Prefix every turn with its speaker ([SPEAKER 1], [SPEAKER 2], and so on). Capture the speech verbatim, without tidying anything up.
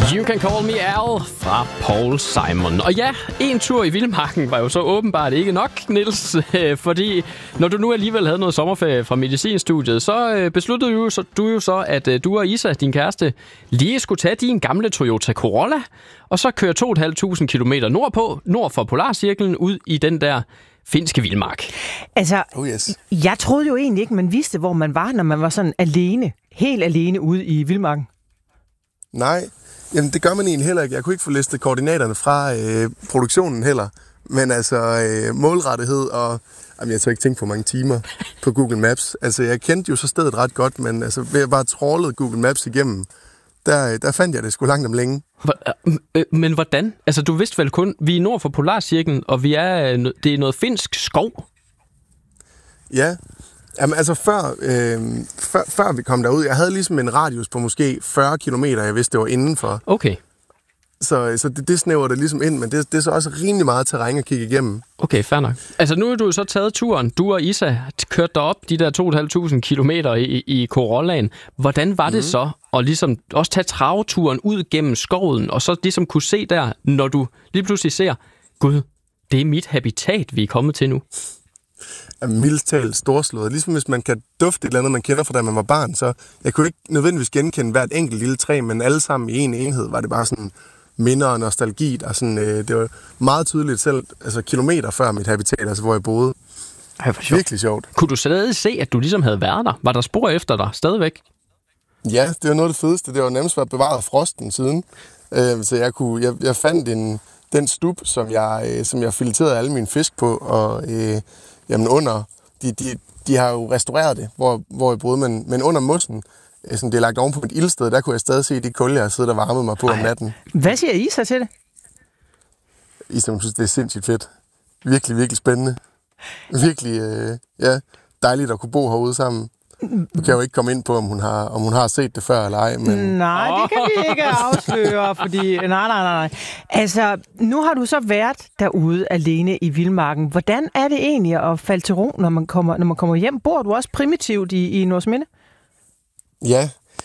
[SPEAKER 1] You Can Call Me Al fra Paul Simon. Og ja, en tur i vildmarken var jo så åbenbart ikke nok, Niels, fordi når du nu alligevel havde noget sommerferie fra medicinstudiet, så besluttede du jo så, du jo så, at du og Isa, din kæreste, lige skulle tage din gamle Toyota Corolla, og så køre to tusind fem hundrede kilometer nordpå, nord for Polarcirklen, ud i den der finske vildmark.
[SPEAKER 2] Altså,
[SPEAKER 3] oh yes.
[SPEAKER 2] jeg troede jo egentlig ikke, man vidste, hvor man var, når man var sådan alene, helt alene ude i vildmarken.
[SPEAKER 3] Nej, jamen det gør man egentlig heller ikke. Jeg kunne ikke få listet koordinaterne fra øh, produktionen heller. Men altså øh, målrettighed og... Jamen, jeg tror ikke tænke på mange timer på Google Maps. Altså, jeg kendte jo så stedet ret godt, men altså, ved at bare trawlede Google Maps igennem, der, der fandt jeg det sgu langt om længe.
[SPEAKER 1] Men hvordan? Altså, du vidste vel kun, vi er nord for Polarcirklen, og vi er, det er noget finsk skov?
[SPEAKER 3] Ja, jamen altså før, øh, før, før vi kom derud, jeg havde ligesom en radius på måske fyrre kilometer, jeg vidste, det var indenfor.
[SPEAKER 1] Okay.
[SPEAKER 3] Så, så det, det snæver det ligesom ind, men det, det er så også rimelig meget terræn at kigge igennem.
[SPEAKER 1] Okay, fair nok. Altså nu har du så taget turen, du og Isa kørt derop de der to tusind fem hundrede kilometer i, i Corollaen. Hvordan var mm-hmm. det så at ligesom også tage travturen ud gennem skoven, og så ligesom kunne se der, når du lige pludselig ser, gud, det er mit habitat, vi er kommet til nu?
[SPEAKER 3] Mildt talt storslået. Ligesom hvis man kan dufte et eller andet, man kender fra da man var barn, så jeg kunne ikke nødvendigvis genkende hvert enkelt lille træ, men alle sammen i en enhed var det bare sådan minder og nostalgi, der sådan, øh, det var meget tydeligt selv, altså kilometer før mit habitat, altså hvor jeg boede.
[SPEAKER 1] Ej, hvor sjovt.
[SPEAKER 3] Virkelig sjovt.
[SPEAKER 1] Kunne du stadig se, at du ligesom havde været der? Var der spor efter dig stadigvæk?
[SPEAKER 3] Ja, det var noget af det fedeste. Det var nærmest været bevaret frosten siden. Øh, så jeg, kunne, jeg, jeg fandt en, den stup, som jeg, øh, som jeg fileterede alle mine fisk på, og øh, jamen under, de, de, de har jo restaureret det, hvor, hvor jeg boede, men, men under mossen, sådan det er lagt oven på et ildsted, der kunne jeg stadig se de kul, jeg har siddet og varmet mig på Ej. om natten.
[SPEAKER 2] Hvad siger Isa til det?
[SPEAKER 3] Isa, hun synes, det er sindssygt fedt. Virkelig, virkelig spændende. Virkelig, øh, ja, dejligt at kunne bo herude sammen. Du kan jo ikke komme ind på, om hun har, om hun har set det før eller ej. Men...
[SPEAKER 2] Nej, det kan vi ikke afsløre, fordi... Nej, nej, nej, nej. Altså, nu har du så været derude alene i vildmarken. Hvordan er det egentlig at falde til ro, når man kommer, når man kommer hjem? Bor du også primitivt i, i Nordsminde?
[SPEAKER 3] Ja,